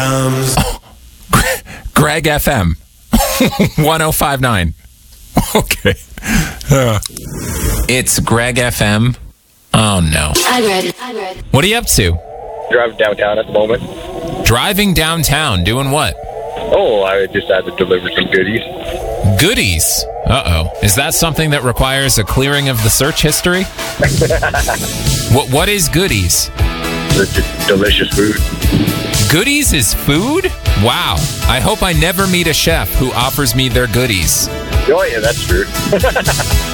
Greg FM 1059. Okay. It's Greg FM. Oh, no. Greg. What are you up to? Driving downtown at the moment. Driving downtown. Doing what? Oh, I just had to deliver some goodies. Goodies. Uh-oh. Is that something that requires a clearing of the search history? What is goodies? It's just delicious food. Goodies is food? Wow. I hope I never meet a chef who offers me their goodies. Oh, yeah, that's true.